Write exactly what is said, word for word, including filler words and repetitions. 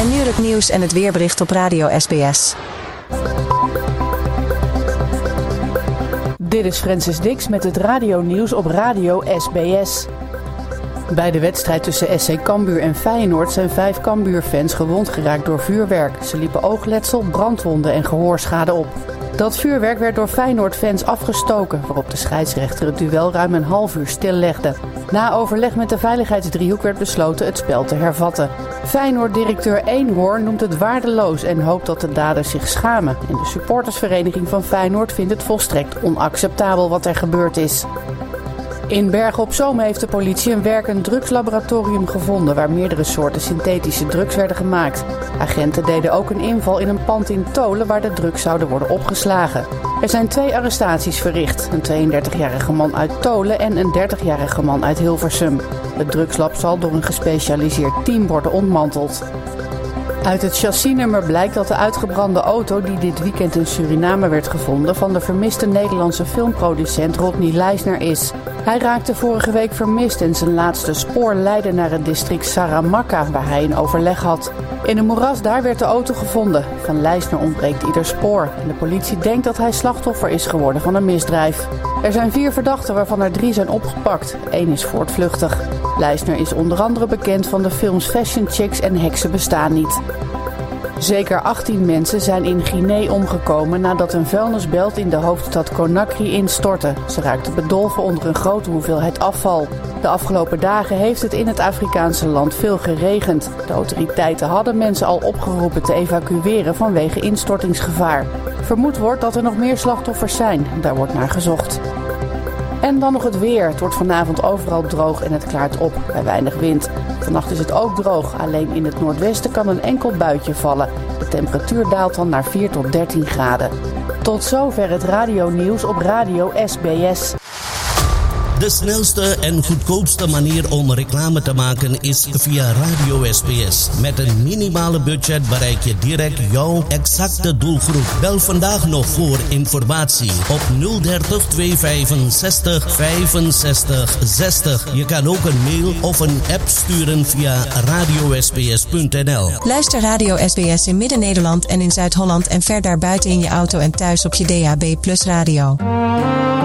En nu het nieuws en het weerbericht op Radio S B S. Dit is Francis Dix met het radionieuws op Radio S B S. Bij de wedstrijd tussen S C Cambuur en Feyenoord zijn vijf Cambuur-fans gewond geraakt door vuurwerk. Ze liepen oogletsel, brandwonden en gehoorschade op. Dat vuurwerk werd door Feyenoord-fans afgestoken, waarop de scheidsrechter het duel ruim een half uur stillegde. Na overleg met de veiligheidsdriehoek werd besloten het spel te hervatten. Feyenoord-directeur Eenhoorn noemt het waardeloos en hoopt dat de daders zich schamen. En de supportersvereniging van Feyenoord vindt het volstrekt onacceptabel wat er gebeurd is. In Bergen op Zoom heeft de politie een werkend drugslaboratorium gevonden waar meerdere soorten synthetische drugs werden gemaakt. Agenten deden ook een inval in een pand in Tholen waar de drugs zouden worden opgeslagen. Er zijn twee arrestaties verricht, een tweeëndertigjarige man uit Tholen en een dertigjarige man uit Hilversum. Het drugslab zal door een gespecialiseerd team worden ontmanteld. Uit het chassisnummer blijkt dat de uitgebrande auto die dit weekend in Suriname werd gevonden van de vermiste Nederlandse filmproducent Rodney Leisner is. Hij raakte vorige week vermist en zijn laatste spoor leidde naar het district Saramacca waar hij een overleg had. In een moeras daar werd de auto gevonden. Van Leisner ontbreekt ieder spoor en de politie denkt dat hij slachtoffer is geworden van een misdrijf. Er zijn vier verdachten waarvan er drie zijn opgepakt. Eén is voortvluchtig. Leisner is onder andere bekend van de films Fashion Chicks en Heksen bestaan niet. Zeker achttien mensen zijn in Guinea omgekomen nadat een vuilnisbelt in de hoofdstad Conakry instortte. Ze raakten bedolven onder een grote hoeveelheid afval. De afgelopen dagen heeft het in het Afrikaanse land veel geregend. De autoriteiten hadden mensen al opgeroepen te evacueren vanwege instortingsgevaar. Vermoed wordt dat er nog meer slachtoffers zijn. Daar wordt naar gezocht. En dan nog het weer. Het wordt vanavond overal droog en het klaart op bij weinig wind. Vannacht is het ook droog. Alleen in het noordwesten kan een enkel buitje vallen. De temperatuur daalt dan naar vier tot dertien graden. Tot zover het radionieuws op Radio S B S. De snelste en goedkoopste manier om reclame te maken is via Radio S B S. Met een minimale budget bereik je direct jouw exacte doelgroep. Bel vandaag nog voor informatie op nul dertig tweehonderdvijfenzestig vijfenzestig zestig. Je kan ook een mail of een app sturen via radio s b s punt n l. Luister Radio S B S in Midden-Nederland en in Zuid-Holland en ver daarbuiten in je auto en thuis op je D A B Plus radio.